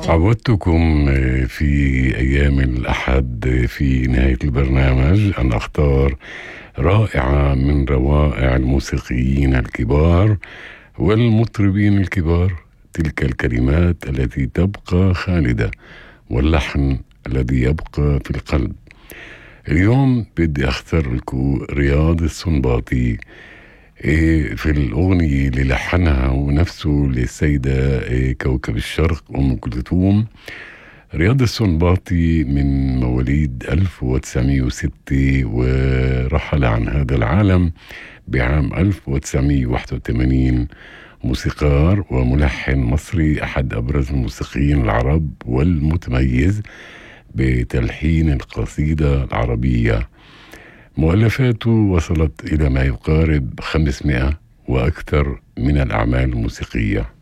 عودتكم في أيام الأحد في نهاية البرنامج أن أختار رائعة من روائع الموسيقيين الكبار والمطربين الكبار، تلك الكلمات التي تبقى خالدة واللحن الذي يبقى في القلب. اليوم بدي أختار لكم رياض السنباطي في الأغنية اللي لحنها ونفسه للسيدة كوكب الشرق أم كلثوم. رياض السنباطي من مواليد 1906 ورحل عن هذا العالم بعام 1981. موسيقار وملحن مصري، أحد أبرز الموسيقيين العرب والمتميز بتلحين القصيدة العربية. مؤلفاته وصلت إلى ما يقارب 500 وأكثر من الأعمال الموسيقية.